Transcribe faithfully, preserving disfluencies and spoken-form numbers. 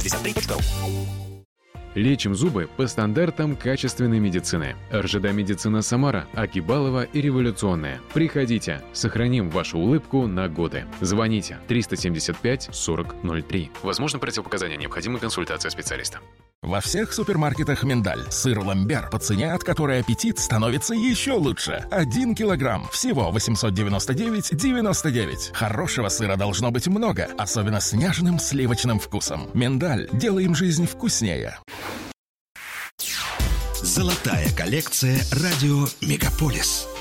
пятьдесят три точка ру. Лечим зубы по стандартам качественной медицины. РЖД Медицина Самара, Акибалова и Революционная. Приходите, сохраним вашу улыбку на годы. Звоните триста семьдесят пять сорок ноль три. Возможно, противопоказания, необходима консультация специалиста. Во всех супермаркетах «Миндаль». Сыр ламбер по цене, от которой аппетит становится еще лучше. Один килограмм. Всего восемьсот девяносто девять девяносто девять. Хорошего сыра должно быть много, особенно с нежным сливочным вкусом. «Миндаль». Делаем жизнь вкуснее. Золотая коллекция «Радио Мегаполис».